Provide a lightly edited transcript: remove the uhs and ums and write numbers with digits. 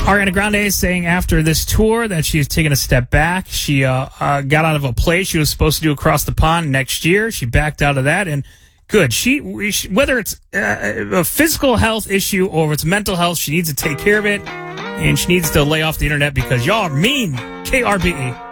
Ariana Grande is saying after this tour that she's taken a step back. She got out of a play she was supposed to do across the pond next year. She backed out of that, and good. Whether it's a physical health issue or it's mental health, she needs to take care of it, and she needs to lay off the internet because y'all are mean. KRBE.